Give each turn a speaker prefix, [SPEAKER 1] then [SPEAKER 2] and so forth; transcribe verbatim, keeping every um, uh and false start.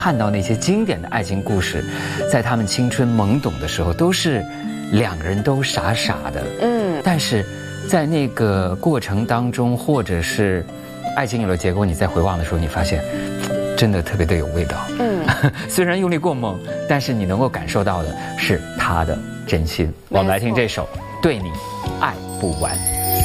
[SPEAKER 1] 看到那些经典的爱情故事，在他们青春懵懂的时候，都是两个人都傻傻的，嗯，但是在那个过程当中，或者是爱情有了结果，你再回望的时候，你发现真的特别的有味道，嗯，虽然用力过猛，但是你能够感受到的是他的真心。我们来听这首《对你爱不完》。